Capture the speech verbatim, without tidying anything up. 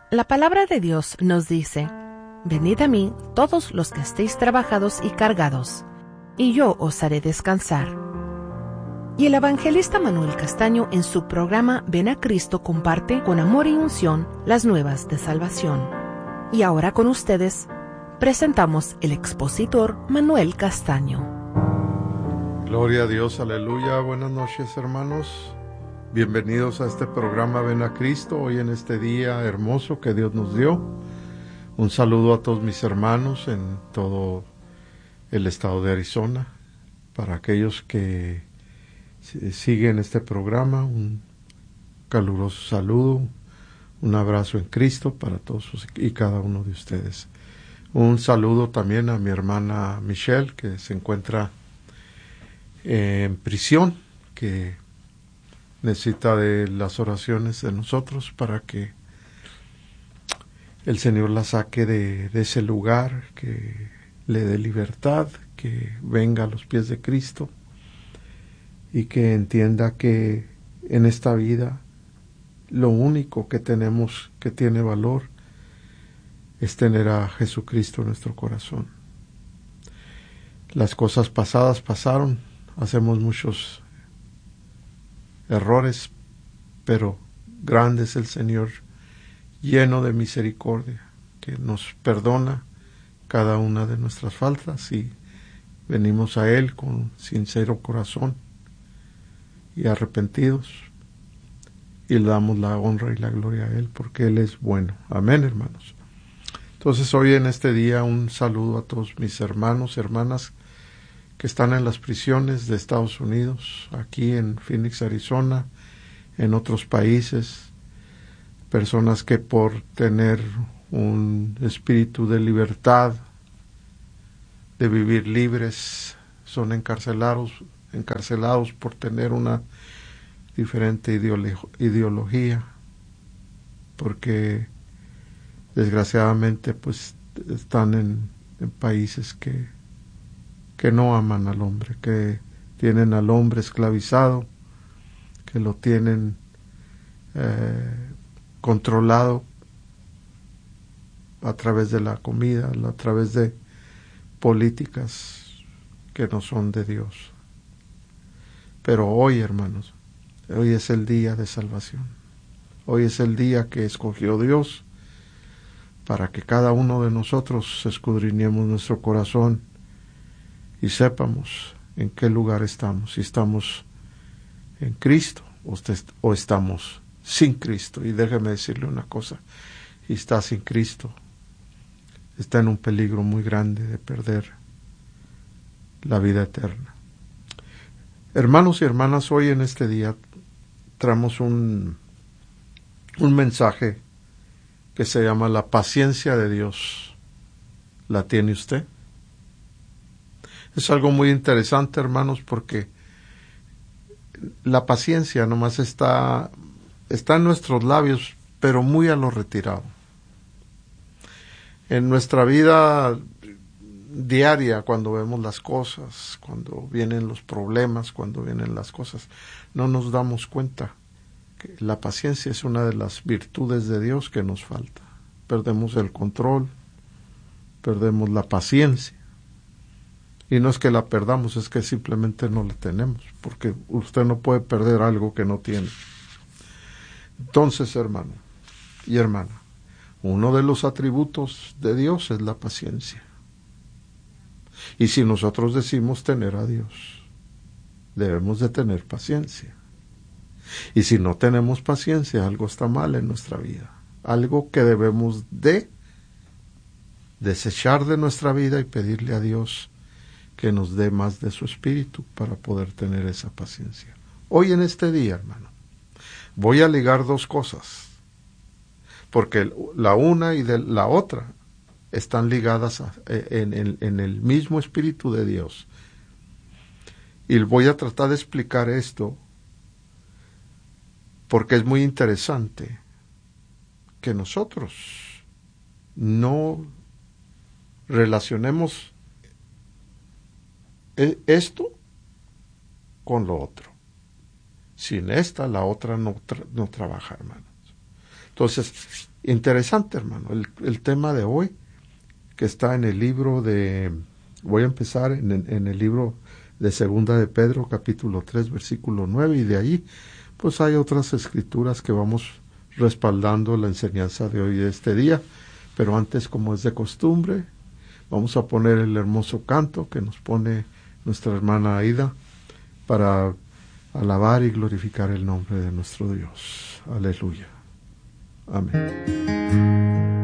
La palabra de Dios nos dice: venid a mí todos los que estéis trabajados y cargados, y yo os haré descansar. Y el evangelista Manuel Castaño, en su programa Ven a Cristo, comparte con amor y unción las nuevas de salvación. Y ahora con ustedes presentamos el expositor Manuel Castaño. Gloria a Dios, aleluya. Buenas noches, hermanos. Bienvenidos a este programa Ven a Cristo, hoy en este día hermoso que Dios nos dio. Un saludo a todos mis hermanos en todo el estado de Arizona. Para aquellos que siguen este programa, un caluroso saludo, un abrazo en Cristo para todos y cada uno de ustedes. Un saludo también a mi hermana Michelle, que se encuentra en prisión, que necesita de las oraciones de nosotros para que el Señor la saque de, de ese lugar, que le dé libertad, que venga a los pies de Cristo y que entienda que en esta vida lo único que tenemos que tiene valor es tener a Jesucristo en nuestro corazón. Las cosas pasadas pasaron, hacemos muchos errores, pero grande es el Señor, lleno de misericordia, que nos perdona cada una de nuestras faltas y venimos a Él con sincero corazón y arrepentidos y le damos la honra y la gloria a Él porque Él es bueno. Amén, hermanos. Entonces hoy en este día un saludo a todos mis hermanos, hermanas que están en las prisiones de Estados Unidos, aquí en Phoenix, Arizona, en otros países, personas que por tener un espíritu de libertad, de vivir libres, son encarcelados, encarcelados por tener una diferente ideolo- ideología, porque desgraciadamente pues están en, en países que que no aman al hombre, que tienen al hombre esclavizado, que lo tienen eh, controlado a través de la comida, a través de políticas que no son de Dios. Pero hoy, hermanos, hoy es el día de salvación. Hoy es el día que escogió Dios para que cada uno de nosotros escudriñemos nuestro corazón y sepamos en qué lugar estamos, si estamos en Cristo o, o estamos sin Cristo. Y déjeme decirle una cosa, si está sin Cristo, está en un peligro muy grande de perder la vida eterna. Hermanos y hermanas, hoy en este día traemos un, un mensaje que se llama la paciencia de Dios. ¿La tiene usted? Es algo muy interesante, hermanos, porque la paciencia nomás está, está en nuestros labios, pero muy a lo retirado. En nuestra vida diaria, cuando vemos las cosas, cuando vienen los problemas, cuando vienen las cosas, no nos damos cuenta que la paciencia es una de las virtudes de Dios que nos falta. Perdemos el control, perdemos la paciencia. Y no es que la perdamos, es que simplemente no la tenemos, porque usted no puede perder algo que no tiene. Entonces, hermano y hermana, uno de los atributos de Dios es la paciencia. Y si nosotros decimos tener a Dios, debemos de tener paciencia. Y si no tenemos paciencia, algo está mal en nuestra vida. Algo que debemos de desechar de nuestra vida y pedirle a Dios que nos dé más de su espíritu para poder tener esa paciencia. Hoy en este día, hermano, voy a ligar dos cosas, porque la una y de la otra están ligadas a, en, en, en el mismo espíritu de Dios. Y voy a tratar de explicar esto porque es muy interesante que nosotros no relacionemos esto con lo otro. Sin esta, la otra no, tra- no trabaja, hermanos. Entonces, Interesante, hermano, el, el tema de hoy, que está en el libro de, voy a empezar en, en el libro de Segunda de Pedro, capítulo tres, versículo nueve, y de ahí, pues hay otras escrituras que vamos respaldando la enseñanza de hoy de este día. Pero antes, como es de costumbre, vamos a poner el hermoso canto que nos pone nuestra hermana Aida para alabar y glorificar el nombre de nuestro Dios. Aleluya. Amén.